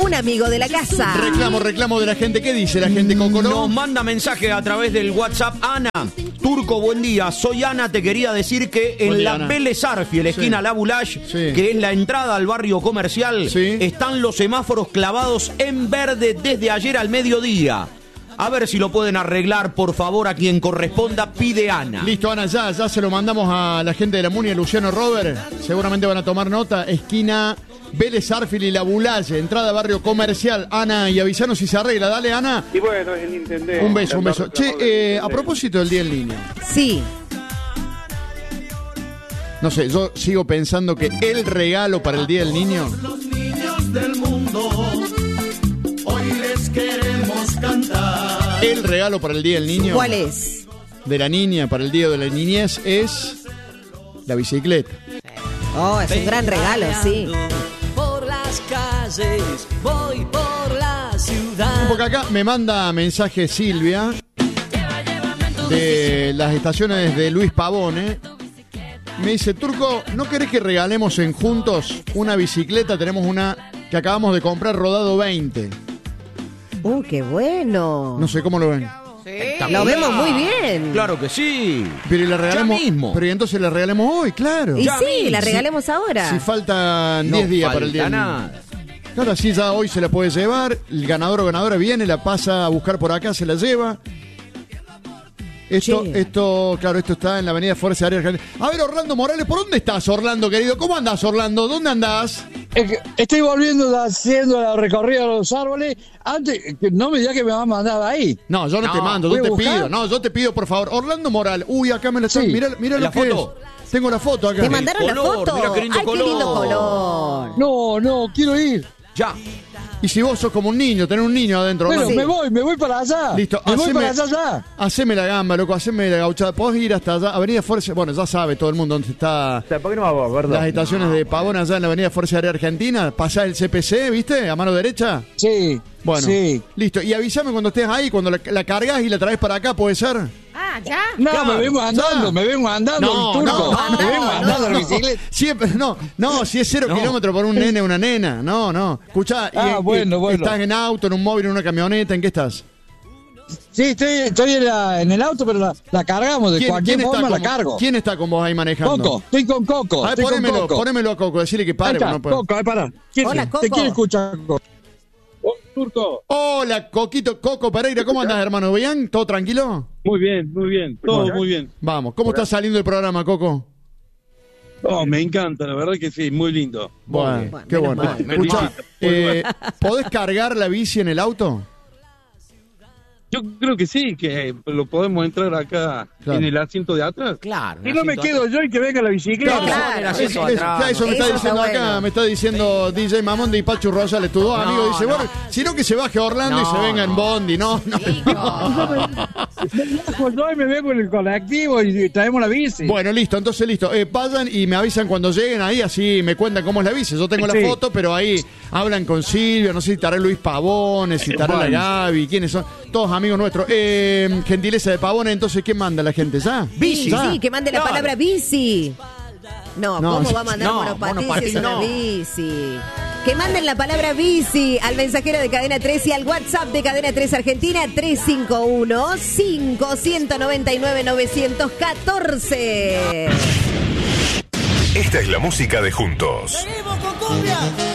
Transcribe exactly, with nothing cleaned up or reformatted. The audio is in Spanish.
un amigo de la casa. Reclamo, reclamo de la gente. ¿Qué dice la gente, Coco? Nos manda mensaje a través del WhatsApp. Ana, Turco, buen día. Soy Ana, te quería decir que en Buen día, la Ana. Vélez Arfiel, esquina Sí. La Boulaye, Sí. que es la entrada al barrio comercial, Sí. están los semáforos clavados en verde desde ayer al mediodía. A ver si lo pueden arreglar, por favor, a quien corresponda, pide Ana. Listo, Ana, ya, ya se lo mandamos a la gente de la Muni, a Luciano Robert. Seguramente van a tomar nota. Esquina Vélez Arfiel y La Boulaye, entrada barrio comercial. Ana, y avisanos si se arregla. Dale, Ana. Y bueno, es el intendente. Un beso, un beso. Che, eh, a propósito del Día del Niño. Sí. No sé, yo sigo pensando que el regalo para el Día del Niño... Los niños del mundo, hoy les queremos cantar. El regalo para el Día del Niño... ¿Cuál es? De la niña para el Día de la Niñez es... la bicicleta. Oh, es un gran regalo, sí. Por las calles, voy por la ciudad. Porque acá me manda mensaje Silvia de las estaciones de Luis Pavone. Me dice, Turco, ¿no querés que regalemos en Juntos una bicicleta? Tenemos una que acabamos de comprar, rodado veinte. Uh, qué bueno. No sé cómo lo ven. Lo vemos muy bien. Claro que sí. Pero y la regalamos. Ya mismo. Pero y entonces la regalemos hoy, claro. Y Ya sí, vi, la sí. regalemos ahora. Si faltan No diez días para el falta día. nada. Claro, así ya hoy se la puede llevar. El ganador o ganadora viene, la pasa a buscar por acá, se la lleva. Esto, Che. esto, claro, esto está en la avenida Fuerza Aérea Argentina. A ver, Orlando Morales, ¿por dónde estás, Orlando, querido? ¿Cómo andás, Orlando? ¿Dónde andás? Es que estoy volviendo de- haciendo la recorrida de los árboles. Antes, que no me digas que me va a mandar ahí. No, yo no, No, te mando, ¿voy yo a te buscar? pido. No, yo te pido, por favor. Orlando Morales. Uy, acá me la están. Sí. Mira, mira ¿La lo que foto? es. Tengo la foto acá. ¿Te mandaron color, la foto? mira qué lindo Ay, qué lindo color. color. No, no, quiero ir. Ya. Y si vos sos como un niño, tenés un niño adentro. Bueno, Orlando. me voy, me voy para allá. Listo, me voy haceme- para allá ya. Haceme la gamba, loco, haceme la gauchada. Podés ir hasta allá, Avenida Fuerza. Bueno, ya sabe todo el mundo dónde está. ¿Por qué no va, perdón? Las estaciones de Pavón allá en la Avenida Fuerza Aérea Argentina. Pasá el C P C, ¿viste? A mano derecha. Sí, Bueno, sí. listo. Y avísame cuando estés ahí, cuando la, la cargas y la traes para acá, ¿puede ser? Ah, ¿ya? No, Claro, me vengo andando, ya. me vengo andando, No, el turco. no, me vengo no, andando en no. bicicleta. Siempre, no, no, si es cero No. kilómetros por un nene o una nena. No, no. Escuchá, y- Ah, y- bueno, bueno. ¿estás en auto, en un móvil, en una camioneta? ¿En qué estás? Sí, estoy, estoy en, la- en el auto, pero la, la cargamos. De cualquier forma la con, cargo. ¿Quién está con vos ahí manejando? Coco, estoy con Coco. A ver, estoy con ponémelo, Coco. ponémelo a Coco, decirle que Ahí pare. está, no puede. Coco, ahí para. ¿Quién Hola, te Coco. quiere escuchar, Coco? Turco. Hola, Coquito, Coco Pereira, ¿cómo andás, hermano? ¿Bien? ¿Todo tranquilo? Muy bien, muy bien. Todo muy bien. Vamos, ¿cómo está saliendo el programa, Coco? Oh, me encanta, la verdad que sí, muy lindo. Bueno, Bueno, qué menos bueno. mal. Escuchá, eh, ¿podés cargar la bici en el auto? Yo creo que sí, que lo podemos entrar acá Claro. en el asiento de atrás. Claro. Y no me quedo yo y que venga la bicicleta. Claro. el Es- asiento es- atrás, ya eso me no está Eso diciendo está acá, bueno. me está diciendo D J Mamón de Pachu Rosales, tus dos No, amigos. Dice, no. bueno, si no que se baje a Orlando y No, se venga en no. Bondi. No, no. Me bajo yo y me vengo en el colectivo y traemos la bici. Bueno, listo, entonces listo. Eh, vayan y me avisan cuando lleguen ahí, así me cuentan cómo es la bici. Yo tengo Sí. la foto, pero ahí hablan con Silvia, no sé si estará Luis Pavone, si estará la Bueno. Gaby, quiénes son, todos amigos nuestros. Eh, gentileza de Pavone, entonces, ¿qué manda la gente? ¿Ya? Bici, ¿Ya? sí, que mande la Claro. palabra bici. No, No, ¿cómo va a mandar no, monopatín si es monopatín una no. bici? Que manden la palabra bici al mensajero de Cadena tres y al WhatsApp de Cadena tres Argentina tres cinco uno, cinco nueve nueve, nueve uno cuatro. Esta es la música de Juntos. Seguimos con cumbia.